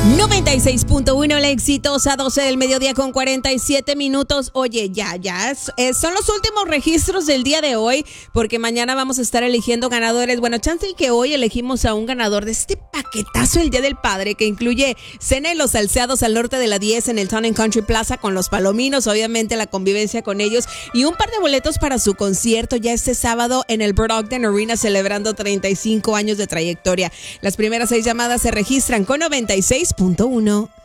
96.1, la exitosa 12 del mediodía con 47 minutos. Oye, son los últimos registros del día de hoy, porque mañana vamos a estar eligiendo ganadores. Bueno, chance y que hoy elegimos a un ganador de este paquetazo el Día del Padre, que incluye cena en Los Salceados al norte de la 10 en el Town & Country Plaza con los Palominos, obviamente la convivencia con ellos, y un par de boletos para su concierto ya este sábado en el Bird Ogden Arena, celebrando 35 años de trayectoria. Las primeras 6 llamadas se registran con 96.1.